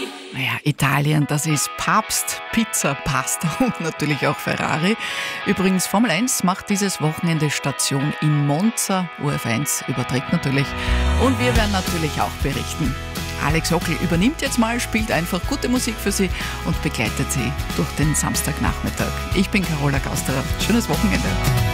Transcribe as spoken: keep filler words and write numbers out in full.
Naja, Italien, das ist Papst, Pizza, Pasta und natürlich auch Ferrari. Übrigens, Formel eins macht dieses Wochenende Station in Monza. U F eins überträgt natürlich. Und wir werden natürlich auch berichten. Alex Hockel übernimmt jetzt mal, spielt einfach gute Musik für Sie und begleitet Sie durch den Samstagnachmittag. Ich bin Carola Gausterer. Schönes Wochenende.